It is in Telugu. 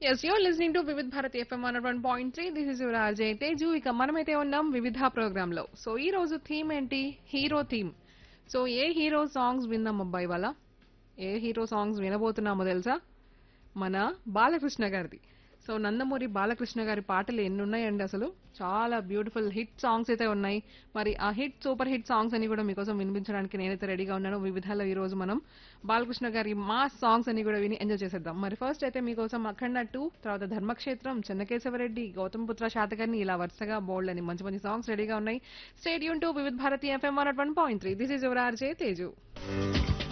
Yes your listening to Vividh Bharati FM 101.3. This is your RJ Teju. ఇక మనమైతే ఉన్నాం వివిధ ప్రోగ్రామ్ లో. సో ఈ రోజు థీమ్ ఏంటి? Hero theme. సో ఏ హీరో సాంగ్స్ విందాం అబ్బాయి వాళ్ళ? ఏ హీరో సాంగ్స్ వినబోతున్నామో తెలుసా? మన బాలకృష్ణ గారిది. సో నందమూరి బాలకృష్ణ గారి పాటలు ఎన్ని ఉన్నాయండి అసలు. చాలా బ్యూటిఫుల్ హిట్ సాంగ్స్ అయితే ఉన్నాయి. మరి ఆ హిట్ సూపర్ హిట్ సాంగ్స్ అని కూడా మీకోసం వినిపించడానికి నేనైతే రెడీగా ఉన్నాను. వివిధాలో ఈ రోజు మనం బాలకృష్ణ గారి మాస్ సాంగ్స్ అని కూడా విని ఎంజాయ్ చేసేద్దాం. మరి ఫస్ట్ అయితే మీకోసం అఖండ 2, తర్వాత ధర్మక్షేత్రం, చెన్నకేశవరెడ్డి, గౌతమ్ పుత్ర శాతకర్ణి, ఇలా వరుసగా బోల్డ్ అని మంచి మంచి సాంగ్స్ రెడీగా ఉన్నాయి. Stadium to Vividh Bharati FM 101.3. This is your RJ Teju.